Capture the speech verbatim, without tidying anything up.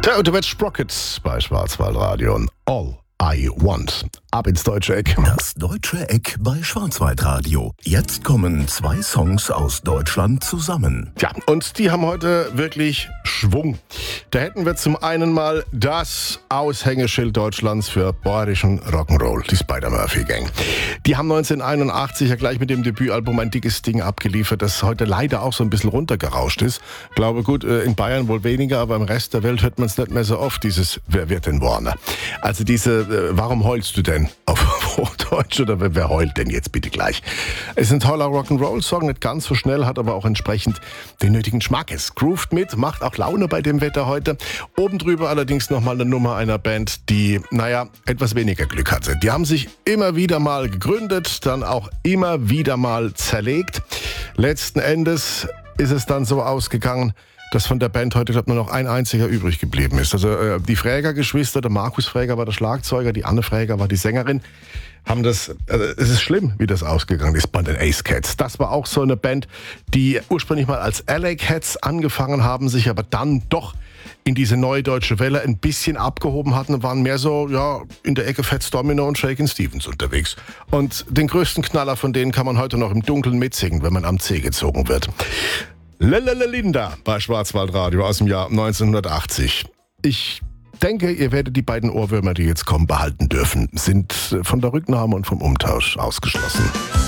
Der Outer Sprockets bei Schwarzwaldradio und All I Want. Ab ins deutsche Eck. Das deutsche Eck bei Schwarzwaldradio. Jetzt kommen zwei Songs aus Deutschland zusammen. Tja, und die haben heute wirklich Schwung. Da hätten wir zum einen mal das Aushängeschild Deutschlands für bayerischen Rock'n'Roll, die Spider-Murphy-Gang. Die haben neunzehnhunderteinundachtzig ja gleich mit dem Debütalbum ein dickes Ding abgeliefert, das heute leider auch so ein bisschen runtergerauscht ist. Ich glaube, gut, in Bayern wohl weniger, aber im Rest der Welt hört man es nicht mehr so oft, dieses Wer wird denn Warner? Also diese äh, Warum heulst du denn auf Hochdeutsch oder wer, wer heult denn jetzt bitte gleich? Es ist ein toller Rock'n'Roll-Song, nicht ganz so schnell, hat aber auch entsprechend den nötigen Schmack. Es groovt mit, macht auch Laune bei dem Wetter heute. Oben drüber allerdings nochmal eine Nummer einer Band, die, naja, etwas weniger Glück hatte. Die haben sich immer wieder mal gegründet, dann auch immer wieder mal zerlegt. Letzten Endes ist es dann so ausgegangen, dass von der Band heute, glaube ich, nur noch ein einziger übrig geblieben ist. Also äh, die Fräger-Geschwister, der Markus Fräger war der Schlagzeuger, die Anne Fräger war die Sängerin, haben das, äh, es ist schlimm, wie das ausgegangen ist bei den Ace Cats. Das war auch so eine Band, die ursprünglich mal als L A Cats angefangen haben, sich aber dann doch in diese neue deutsche Welle ein bisschen abgehoben hatten und waren mehr so, ja, in der Ecke Fats Domino und Shakin' Stevens unterwegs. Und den größten Knaller von denen kann man heute noch im Dunkeln mitsingen, wenn man am Zeh gezogen wird. Lelele Linda bei Schwarzwaldradio aus dem Jahr neunzehnhundertachtzig. Ich denke, ihr werdet die beiden Ohrwürmer, die jetzt kommen, behalten dürfen. Sind von der Rücknahme und vom Umtausch ausgeschlossen.